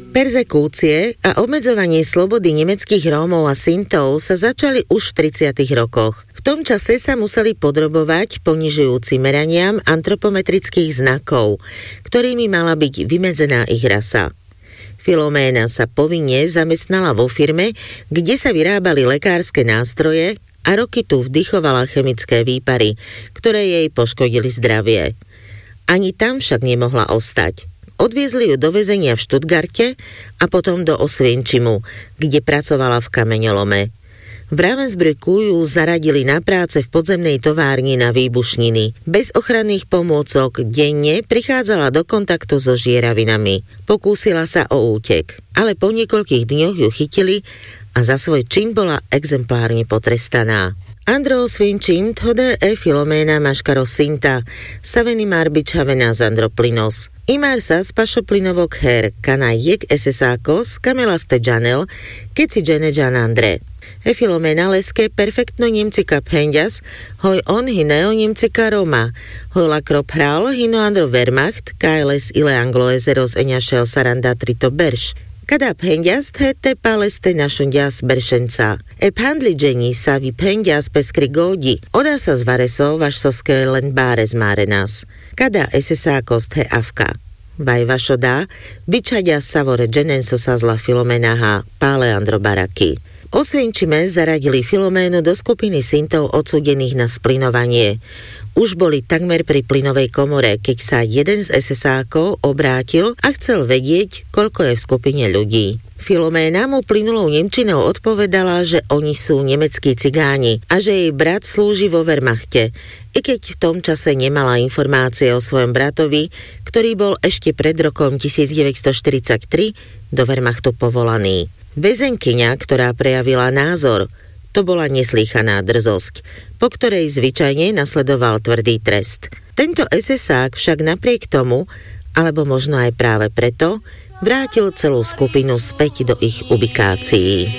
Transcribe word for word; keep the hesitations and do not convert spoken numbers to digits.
Perzekúcie a obmedzovanie slobody nemeckých Rómov a Sintov sa začali už v tridsiatych rokoch. V tom čase sa museli podrobovať ponižujúcim meraniam antropometrických znakov, ktorými mala byť vymedzená ich rasa. Filoména sa povinne zamestnala vo firme, kde sa vyrábali lekárske nástroje a roky tu vdychovala chemické výpary, ktoré jej poškodili zdravie. Ani tam však nemohla ostať. Odviezli ju do väzenia v Stuttgarte a potom do Osvienčimu, kde pracovala v kameňolome. V Ravensbrücku ju zaradili na práce v podzemnej továrni na výbušniny. Bez ochranných pomôcok denne prichádzala do kontaktu so žieravinami. Pokúsila sa o útek, ale po niekoľkých dňoch ju chytili a za svoj čin bola exemplárne potrestaná. Andro Osvienčim tode e Filoména Maškaro Sinta, Saveni Marbičavena Zandroplinos. Imarsa spašoplinovok her, kana jek esesákos, kamelaste Janel, keci džene Jan Andre. E Filomena leske perfektno Nemcika penjas, hoj on hineo Nemcika Roma, hoj lakrop hral hino Andro Wehrmacht, kailes ile angloezeros eňašel saranda trito berš. Kada penjas hete paleste našundias beršenca. E pandliđeni savi penjas peskri godi, oda sa zvareso vaš soske len bárez márenas. Kada esesákost he avka. Vaj vašoda, bičaďa savore dženenso sa zla Filomenaha, pále Andro Baraky. Osvienčime zaradili Filoménu do skupiny Sintov odsúdených na splinovanie. Už boli takmer pri plynovej komore, keď sa jeden z esesákov obrátil a chcel vedieť, koľko je v skupine ľudí. Filoména mu plynulou nemčinou odpovedala, že oni sú nemeckí cigáni a že jej brat slúži vo Wehrmachte, i keď v tom čase nemala informácie o svojom bratovi, ktorý bol ešte pred rokom devätnásťstoštyridsaťtri do Wehrmachtu povolaný. Väzenkyňa, ktorá prejavila názor, to bola neslýchaná drzosť, po ktorej zvyčajne nasledoval tvrdý trest. Tento esesák však napriek tomu, alebo možno aj práve preto, vrátil celú skupinu späť do ich ubikácií.